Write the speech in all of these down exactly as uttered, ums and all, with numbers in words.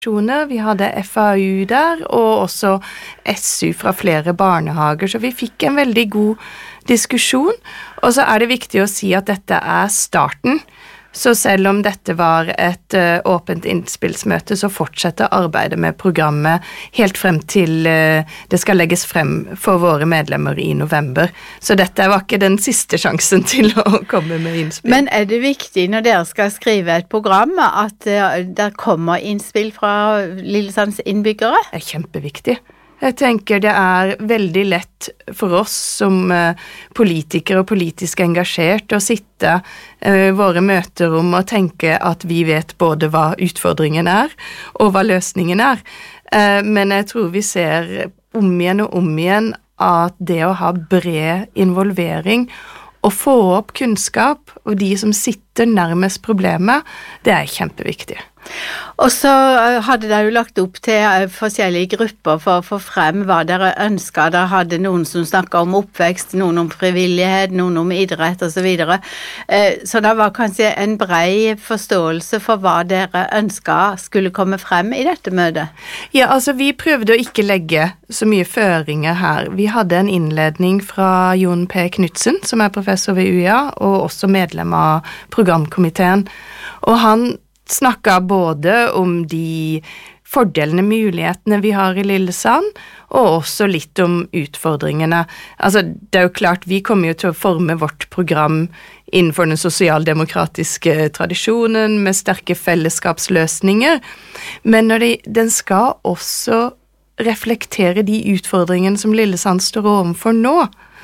Vi hadde F A U der, og også S U fra flere barnehager, så vi fikk en veldig god diskusjon. Og så er det viktig å si at dette er starten. Så selv om dette var et uh, åpent innspillsmøte, så fortsetter arbeidet med programmet helt frem til uh, det skal legges frem for våre medlemmer i november. Så dette var ikke den siste sjansen til å komme med innspill. Men er det viktig når dere skal skrive et program at uh, der kommer innspill fra Lillesands innbyggere? Det er kjempeviktig. Jeg tenker det er veldig lett for oss som uh, politikere og politisk engasjert å sitte uh, våre møter om og tenke at vi vet både hva utfordringen er og hva løsningen er. Uh, men jeg tror vi ser om igjen og om igjen at det å ha bred involvering og få opp kunnskap og de som sitter nærmest problemet, det er kjempeviktig. Og så hadde dere jo lagt opp til forskjellige grupper for å få frem hva dere ønsket. Dere hadde noen som snakket om oppvekst, noen om frivillighet, noen om idrett og så videre. Så det var kanskje en bred forståelse for hva dere ønsket skulle komme frem i dette møtet. Ja, altså vi prøvde å ikke legge så mye føringer her. Vi hadde en innledning fra Jon P. Knudsen, som er professor ved U I A, og også medlem av programkomiteen. Og han snakket både om de fordelene, mulighetene vi har i Lillesand, og også litt om utfordringene. Altså, det er jo klart, vi kommer jo til å forme vårt program innenfor den sosialdemokratiske tradisjonen, med sterke fellesskapsløsninger, men når de, den skal også reflektere de utfordringene som Lillesand står overfor nå.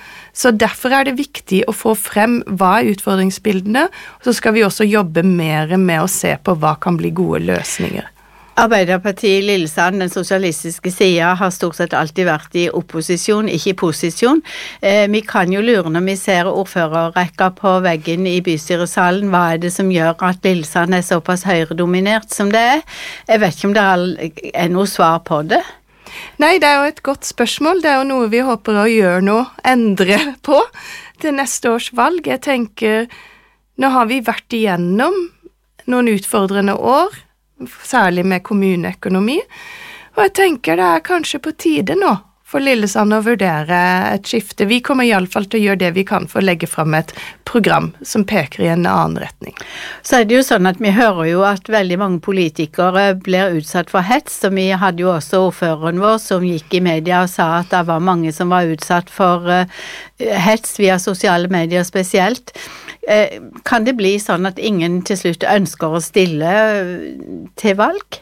Så derfor er det viktig å få frem hva er utfordringsbildene, og så skal vi også jobbe mer med å se på hva kan bli gode løsninger. Arbeiderpartiet i Lillesand, den sosialistiske siden, har stort sett alltid vært i opposisjon, ikke i posisjon. Eh, vi kan jo lure når vi ser ordførerrekka på veggen i bystyresalen, hva er det som gjør at Lillesand er såpass høyredominert som det er? Jeg vet ikke om det er noe svar på det. Nei, det er jo et godt spørsmål. Det er jo noe vi håper å gjøre noe, endre på til neste års valg. Jeg tenker, nå har vi vært igjennom noen utfordrende år, særlig med kommuneøkonomi, og jeg tenker det er kanskje på tide nå for Lillesand å vurdere et skifte. Vi kommer i alle fall til å gjøre det vi kan for å legge frem et program som peker i en annen retning. Så er det jo sånn at vi hører jo at veldig mange politikere blir utsatt for hets, og vi hadde jo også ordføreren vår som gikk i media og sa at det var mange som var utsatt for uh, hets via sosiale medier spesielt. Uh, kan det bli sånn at ingen til slutt ønsker å stille uh, til valg?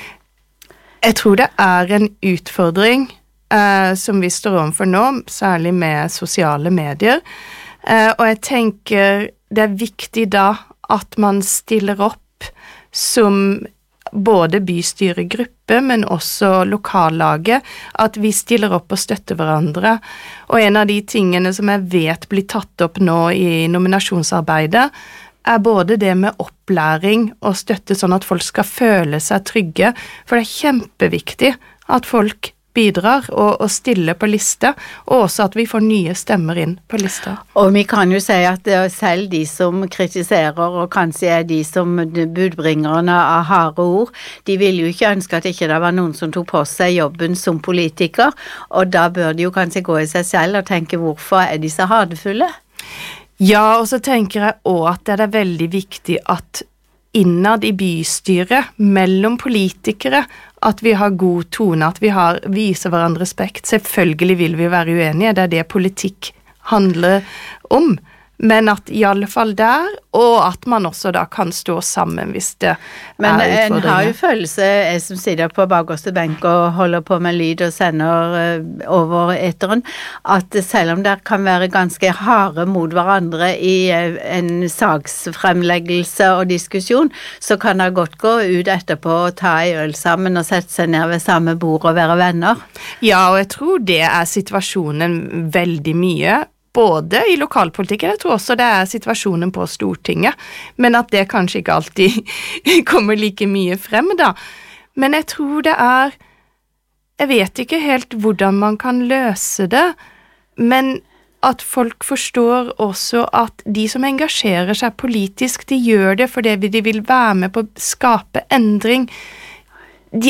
Jeg tror det er en utfordring Uh, som vi står overfor nå, særlig med sosiale medier. Uh, og jeg tenker det er viktig da at man stiller opp som både bystyregruppe, men også lokallaget, at vi stiller opp og støtter hverandre. Og en av de tingene som jeg vet blir tatt opp nå i nominasjonsarbeidet, er både det med opplæring og støtte sånn at folk skal føle seg trygge, for det er kjempeviktig at folk bidrar og, og stiller på liste, og også at vi får nye stemmer inn på lista. Og vi kan jo si at selv de som kritiserer, og kanskje er de som budbringerne av harde ord, de vil jo ikke ønske at ikke det var noen som tok på seg jobben som politiker, og da bør de jo kanskje gå i seg selv og tenke hvorfor er de så hadefulle? Ja, og så tenker jeg også at det er veldig viktig at innad i bystyret, mellom politikere, at vi har god tone, at vi har, viser hverandre respekt. Selvfølgelig vil vi være uenige, det er det politikk handler om. Men at i alle fall der, og at man også da kan stå sammen hvis det Men er utfordringer. Men en har jo følelse, jeg som sitter på bakerste benk og holder på med lyd og sender uh, over eteren, at selv om det kan være ganske harde mot hverandre i uh, en saksfremleggelse og diskusjon, så kan det godt gå ut etterpå og ta en øl sammen og sette seg ned ved samme bord og være venner. Ja, og jeg tror det er situasjonen veldig mye, både i lokalpolitikken, jeg tror også det er situasjonen på Stortinget, men at det kanskje ikke alltid kommer like mye frem da. Men jeg tror det er, jeg vet ikke helt hvordan man kan løse det, men at folk forstår også at de som engasjerer seg politisk, de gjør det fordi de vil være med på å skape endring.